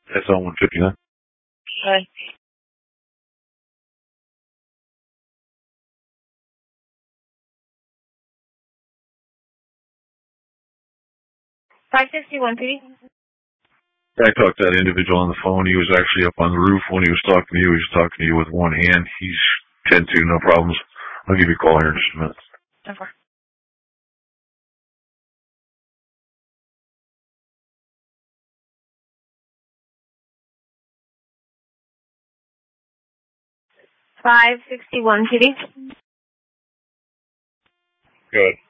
That's on 159. Hi. $561, please. I talked to that individual on the phone. He was actually up on the roof when he was talking to you. He was talking to you with one hand. He's 10-2, no problems. I'll give you a call here in just a minute. Okay. $561, please. Good.